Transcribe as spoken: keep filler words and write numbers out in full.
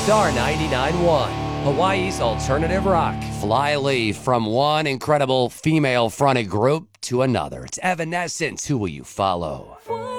Star ninety-nine point one, Hawaii's alternative rock. Fly Lee, from one incredible female-fronted group to another. It's Evanescence. Who will you follow?